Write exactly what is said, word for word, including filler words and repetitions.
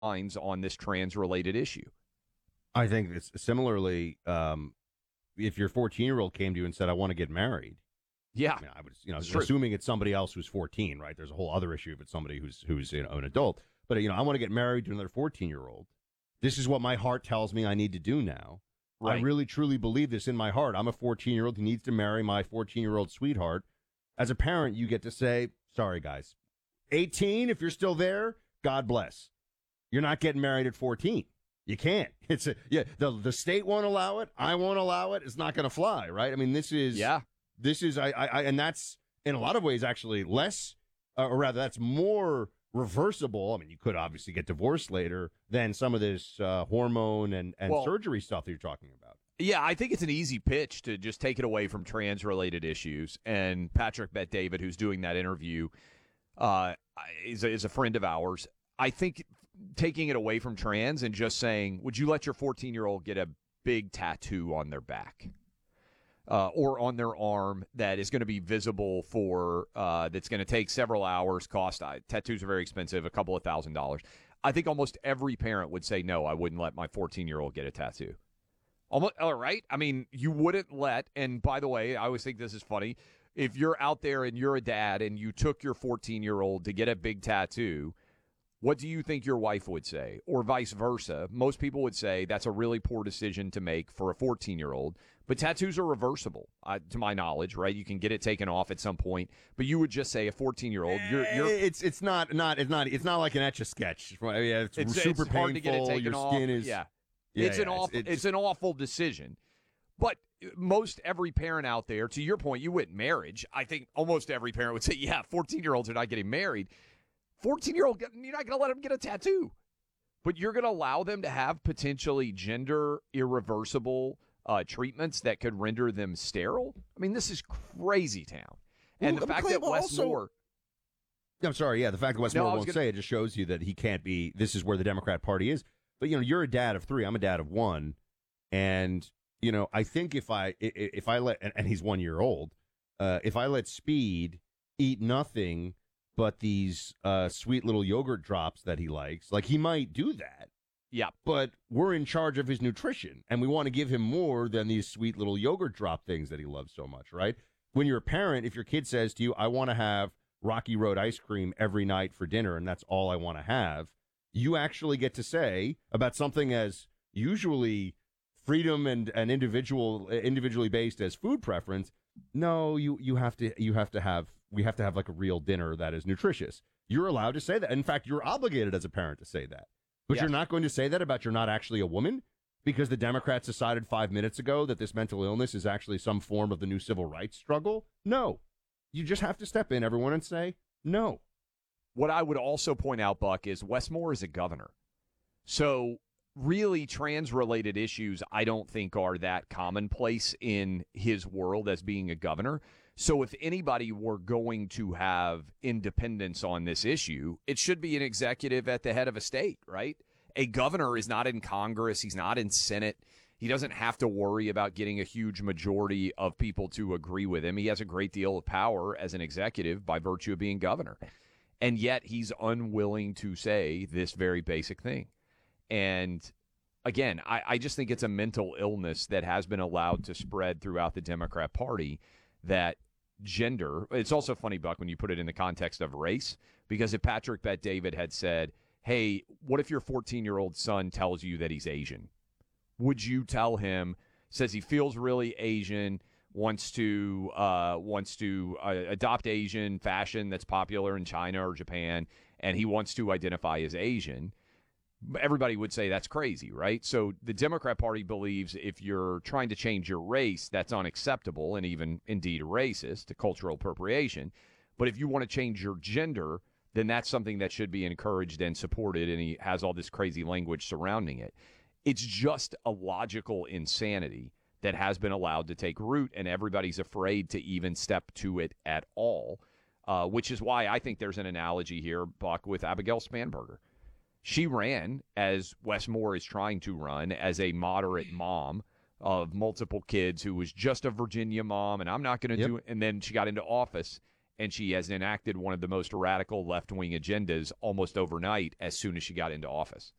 minds on this trans-related issue. I think it's similarly, um, if your fourteen-year-old came to you and said, I want to get married. Yeah. I mean, I would, you know, It's assuming it's somebody else who's fourteen, right? There's a whole other issue if it's somebody who's, who's you know, an adult. But, you know, I want to get married to another fourteen-year-old. This is what my heart tells me I need to do now. Right. I really, truly believe this in my heart. I'm a fourteen-year-old who needs to marry my fourteen-year-old sweetheart. As a parent, you get to say, sorry, guys. eighteen, if you're still there, God bless. You're not getting married at fourteen. You can't. It's a, yeah. The the state won't allow it. I won't allow it. It's not going to fly, right? I mean, this is yeah. This is I, I I and that's in a lot of ways actually less, uh, or rather, that's more reversible. I mean, you could obviously get divorced later than some of this uh, hormone and and well, surgery stuff that you're talking about. Yeah, I think it's an easy pitch to just take it away from trans-related issues. And Patrick Bet-David, who's doing that interview, uh, is a, is a friend of ours. I think taking it away from trans and just saying, would you let your fourteen-year-old get a big tattoo on their back uh, or on their arm that is going to be visible for, uh, that's going to take several hours, cost, uh, tattoos are very expensive, a couple of thousand dollars. I think almost every parent would say, no, I wouldn't let my fourteen-year-old get a tattoo. Almost, all right. I mean, you wouldn't let, and by the way, I always think this is funny. If you're out there and you're a dad and you took your fourteen-year-old to get a big tattoo, what do you think your wife would say? Or vice versa. Most people would say that's a really poor decision to make for a fourteen-year-old. But tattoos are reversible, uh, to my knowledge, right? You can get it taken off at some point. But you would just say a fourteen-year-old, you're, you're it's it's not not it's not it's not like an Etch-a-Sketch. Yeah, it's, it's super it's painful. Hard to get it taken your off. skin is yeah. yeah it's yeah, an awful it's, it's an awful decision. But most every parent out there, to your point, you went marriage. I think almost every parent would say, yeah, fourteen-year-olds are not getting married. fourteen-year-old, you're not going to let them get a tattoo. But you're going to allow them to have potentially gender irreversible uh, treatments that could render them sterile? I mean, this is crazy town. And well, the fact Clay, that Wes also, Moore... I'm sorry, yeah, the fact that Wes no, Moore won't gonna, say it just shows you that he can't be, this is where the Democrat Party is. But, you know, you're a dad of three. I'm a dad of one. And, you know, I think if I, if I let, and, and he's one year old, uh, if I let Speed eat nothing but these uh, sweet little yogurt drops that he likes, like he might do that. Yeah. But we're in charge of his nutrition, and we want to give him more than these sweet little yogurt drop things that he loves so much, right? When you're a parent, if your kid says to you, I want to have Rocky Road ice cream every night for dinner, and that's all I want to have, you actually get to say about something as usually freedom and, and individual individually based as food preference. No, you you have to you have to have we have to have like a real dinner that is nutritious. You're allowed to say that. In fact, you're obligated as a parent to say that. But yes. You're not going to say that about you're not actually a woman because the Democrats decided five minutes ago that this mental illness is actually some form of the new civil rights struggle. No, you just have to step in, everyone, and say no. What I would also point out, Buck, is Wes Moore is a governor. So really trans-related issues I don't think are that commonplace in his world as being a governor. So if anybody were going to have independence on this issue, it should be an executive at the head of a state, right? A governor is not in Congress. He's not in Senate. He doesn't have to worry about getting a huge majority of people to agree with him. He has a great deal of power as an executive by virtue of being governor. And yet he's unwilling to say this very basic thing. And again, I, I just think it's a mental illness that has been allowed to spread throughout the Democrat Party that gender, it's also funny, Buck, when you put it in the context of race, because if Patrick Bet-David had said, hey, what if your fourteen-year-old son tells you that he's Asian? Would you tell him, says he feels really Asian, wants to uh, wants to uh, adopt Asian fashion that's popular in China or Japan, and he wants to identify as Asian? Everybody would say that's crazy, right? So the Democrat Party believes if you're trying to change your race, that's unacceptable and even indeed racist, to cultural appropriation. But if you want to change your gender, then that's something that should be encouraged and supported, and he has all this crazy language surrounding it. It's just a logical insanity that has been allowed to take root, and everybody's afraid to even step to it at all, uh, which is why I think there's an analogy here, Buck, with Abigail Spanberger. She ran, as Wes Moore is trying to run, as a moderate mom of multiple kids who was just a Virginia mom, and I'm not going to yep. do it. And then she got into office, and she has enacted one of the most radical left-wing agendas almost overnight as soon as she got into office.